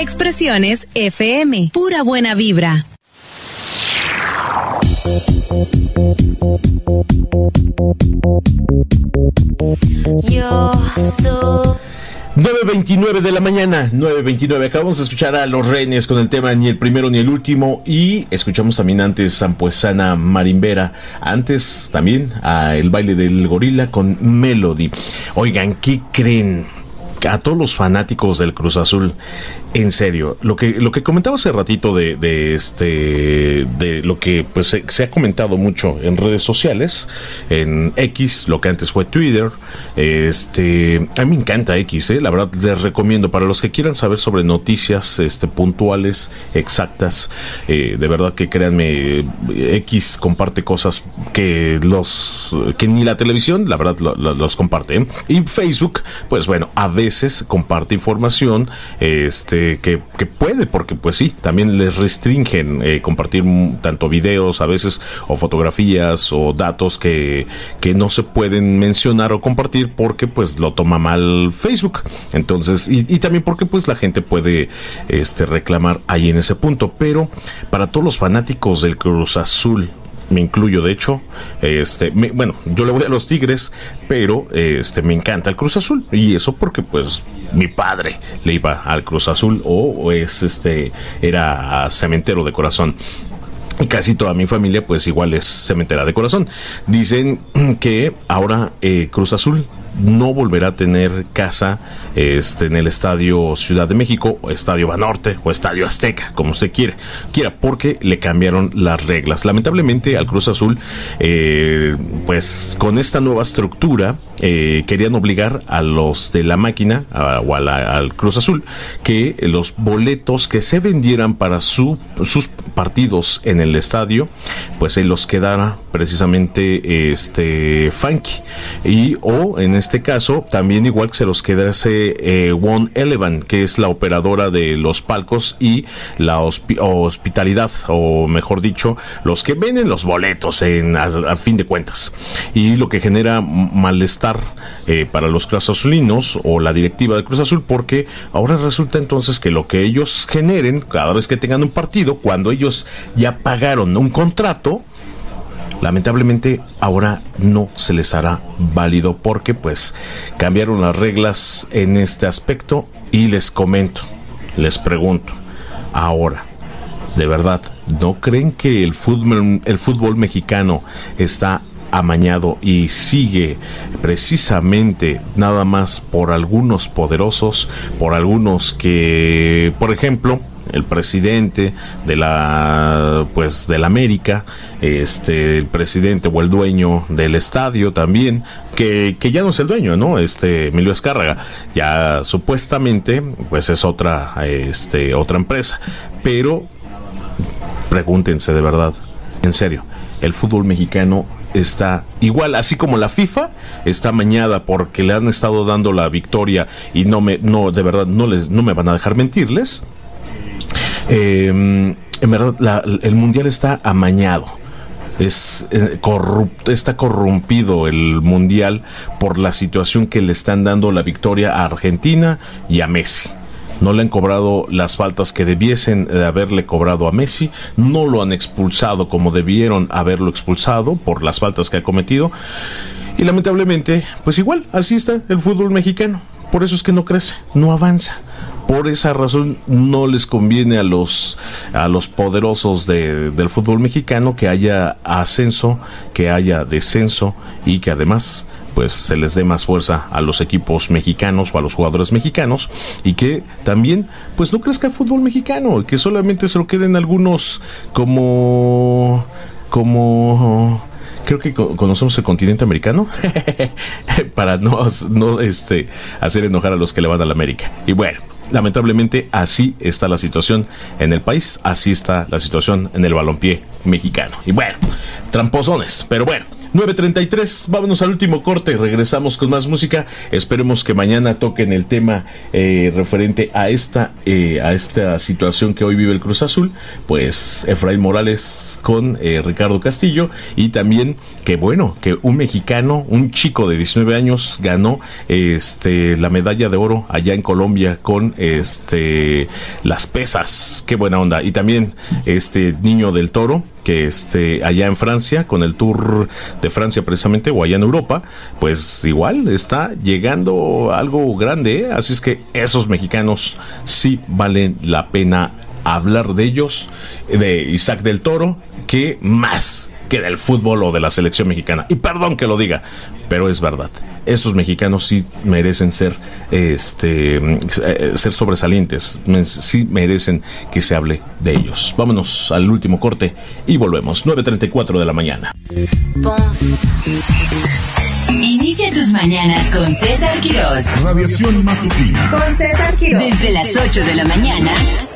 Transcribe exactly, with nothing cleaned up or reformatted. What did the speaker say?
Expresiones F M, pura buena vibra. Yo soy nueve veintinueve de la mañana, nueve veintinueve. Acabamos de escuchar a Los Renes con el tema Ni el primero ni el último. Y escuchamos también antes Sampuesana Marimbera. Antes también a El baile del gorila con Melody. Oigan, ¿qué creen? A todos los fanáticos del Cruz Azul, en serio, lo que lo que comentaba hace ratito de, de este de lo que pues se, se ha comentado mucho en redes sociales, en X, lo que antes fue Twitter. Este, a mí me encanta X, eh, la verdad les recomiendo para los que quieran saber sobre noticias este puntuales, exactas, eh, de verdad que créanme, X comparte cosas que los que ni la televisión, la verdad, lo, lo, los comparte, ¿eh? Y Facebook, pues bueno, a veces comparte información, este Que, que puede, porque pues sí, también les restringen eh, compartir tanto videos a veces o fotografías o datos que, que no se pueden mencionar o compartir porque pues lo toma mal Facebook. Entonces, y, y también porque pues la gente puede este reclamar ahí en ese punto. Pero para todos los fanáticos del Cruz Azul, me incluyo de hecho, este, me, bueno, yo le voy a los Tigres, pero este me encanta el Cruz Azul, y eso porque pues mi padre le iba al Cruz Azul, o, o es este era cementero de corazón. Y casi toda mi familia pues igual es cementera de corazón. Dicen que ahora eh, Cruz Azul no volverá a tener casa este en el Estadio Ciudad de México, o Estadio Banorte, o Estadio Azteca, como usted quiere, quiera, porque le cambiaron las reglas. Lamentablemente al Cruz Azul, eh, pues con esta nueva estructura, eh, querían obligar a los de la máquina, a, o a la, al Cruz Azul, que los boletos que se vendieran para su, sus partidos en el estadio, pues se los quedara precisamente este funky, y o en este caso también igual que se los quedase eh, One Eleven, que es la operadora de los palcos y la hospi- hospitalidad, o mejor dicho, los que venden los boletos en, a, a fin de cuentas. Y lo que genera malestar eh, para los Cruz Azulinos o la directiva de Cruz Azul, porque ahora resulta entonces que lo que ellos generen cada vez que tengan un partido, cuando ellos ya pagaron un contrato, lamentablemente ahora no se les hará válido, porque pues cambiaron las reglas en este aspecto. Y les comento, les pregunto, ahora, ¿de verdad no creen que el fútbol, el fútbol mexicano está amañado y sigue precisamente nada más por algunos poderosos, por algunos que, por ejemplo, el presidente de la pues de la América, este el presidente o el dueño del estadio también, que, que ya no es el dueño, ¿no? Este Emilio Azcárraga, ya supuestamente pues es otra este otra empresa, pero pregúntense de verdad, en serio, el fútbol mexicano está igual, así como la FIFA está amañada porque le han estado dando la victoria, y no me no de verdad no les no me van a dejar mentirles. Eh, en verdad la, el mundial está amañado, es eh, corrupto, está corrompido el mundial por la situación que le están dando la victoria a Argentina y a Messi. No le han cobrado las faltas que debiesen de haberle cobrado a Messi, no lo han expulsado como debieron haberlo expulsado por las faltas que ha cometido, y lamentablemente pues igual así está el fútbol mexicano. Por eso es que no crece, no avanza. Por esa razón no les conviene a los a los poderosos de, del fútbol mexicano que haya ascenso, que haya descenso, y que además pues se les dé más fuerza a los equipos mexicanos o a los jugadores mexicanos, y que también pues no crezca el fútbol mexicano, que solamente se lo queden algunos como como creo que conocemos el continente americano para no, no este hacer enojar a los que le van a la América. Y bueno, lamentablemente así está la situación en el país, así está la situación en el balompié mexicano. Y bueno, tramposones, pero bueno, nueve treinta y tres, vámonos al último corte, regresamos con más música. Esperemos que mañana toquen el tema eh, referente a esta eh, a esta situación que hoy vive el Cruz Azul, pues Efraín Morales con eh, Ricardo Castillo, y también que bueno, que un mexicano, un chico de diecinueve años ganó este la medalla de oro allá en Colombia con este las pesas. Qué buena onda. Y también este Niño del Toro, que este allá en Francia, con el Tour de Francia precisamente, o allá en Europa, pues igual está llegando algo grande, ¿eh? Así es que esos mexicanos sí valen la pena hablar de ellos, de Isaac del Toro, que más que del fútbol o de la selección mexicana. Y perdón que lo diga, pero es verdad. Estos mexicanos sí merecen ser este ser sobresalientes, sí merecen que se hable de ellos. Vámonos al último corte y volvemos. nueve treinta y cuatro de la mañana. Inicia tus mañanas con César Quirós. Radiación matutina. Con César Quirós. Desde las ocho de la mañana